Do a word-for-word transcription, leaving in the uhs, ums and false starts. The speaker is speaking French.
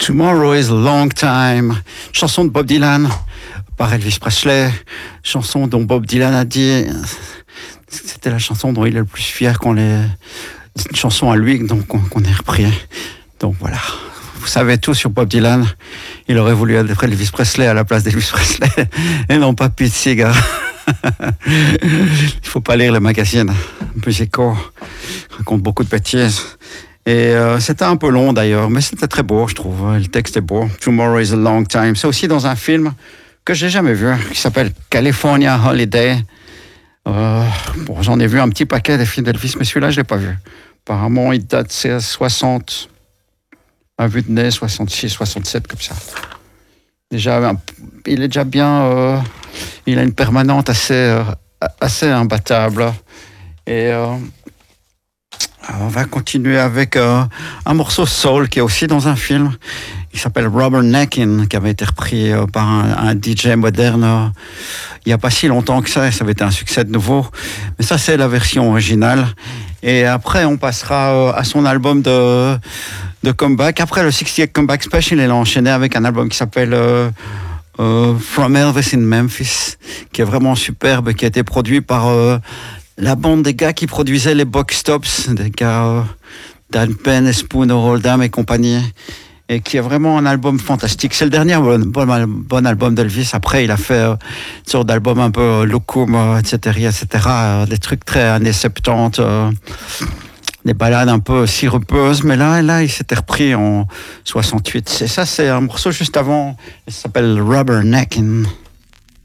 Tomorrow is a long time, chanson de Bob Dylan par Elvis Presley, chanson dont Bob Dylan a dit c'était la chanson dont il est le plus fier qu'on l'ait, une chanson à lui donc qu'on, qu'on ait repris. Donc voilà, vous savez tout sur Bob Dylan. Il aurait voulu être Elvis Presley à la place d'Elvis Presley et non pas Pete Seeger. Il faut pas lire les magazines musicaux, ils racontent beaucoup de bêtises. Et euh, c'était un peu long d'ailleurs, mais c'était très beau, je trouve. Le texte est beau. Tomorrow is a long time. C'est aussi dans un film que j'ai jamais vu, qui s'appelle California Holiday. Euh, bon, j'en ai vu un petit paquet des films d'Elvis, mais celui-là, je l'ai pas vu. Apparemment, il date de soixante, à vue de nez, soixante-six, soixante-sept, comme ça. Déjà, il est déjà bien... Euh, il a une permanente assez, euh, assez imbattable. Et... Euh, on va continuer avec euh, un morceau soul qui est aussi dans un film. Il s'appelle Rubberneckin', qui avait été repris euh, par un, un D J moderne euh, il n'y a pas si longtemps que ça. Et ça avait été un succès de nouveau. Mais ça, c'est la version originale. Et après, on passera euh, à son album de, de comeback. Après le sixty-eight Comeback Special, il a enchaîné avec un album qui s'appelle euh, euh, From Elvis in Memphis, qui est vraiment superbe, qui a été produit par... Euh, la bande des gars qui produisaient les Box Tops, des gars euh, Dan Penn, Spooner, Oldham et compagnie, et qui est vraiment un album fantastique. C'est le dernier bon, bon, bon album d'Elvis. Après, il a fait euh, une sorte d'album un peu euh, Locum, euh, et cetera, et cetera. Euh, des trucs très années soixante-dix, euh, des ballades un peu sirupeuses. Mais là, là, il s'était repris en soixante-huit. C'est ça, c'est un morceau juste avant. Il s'appelle Rubberneckin'.